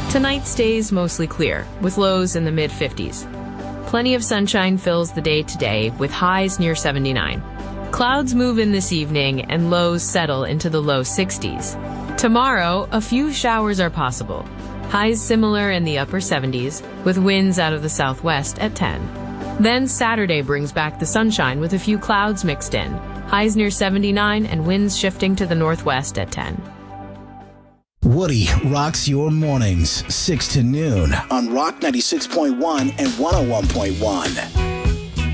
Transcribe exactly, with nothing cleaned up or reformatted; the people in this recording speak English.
Tonight stays mostly clear, with lows in the mid fifties. Plenty of sunshine fills the day today, with highs near seventy-nine. Clouds move in this evening, and lows settle into the low sixties. Tomorrow, a few showers are possible. Highs similar in the upper seventies, with winds out of the southwest at ten. Then Saturday brings back the sunshine with a few clouds mixed in. Highs near seventy-nine and winds shifting to the northwest at ten. Woody rocks your mornings, six to noon on Rock ninety-six point one and one oh one point one.